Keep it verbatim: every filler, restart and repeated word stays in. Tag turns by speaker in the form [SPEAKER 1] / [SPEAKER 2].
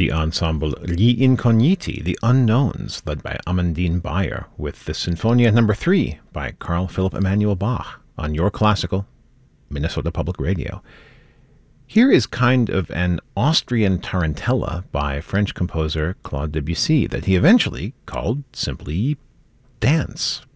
[SPEAKER 1] The ensemble Gli Incogniti, The Unknowns, led by Amandine Bayer, with the Sinfonia Number three by Carl Philipp Emanuel Bach on Your Classical, Minnesota Public Radio. Here is kind of an Austrian tarantella by French composer Claude Debussy that he eventually called simply Dance.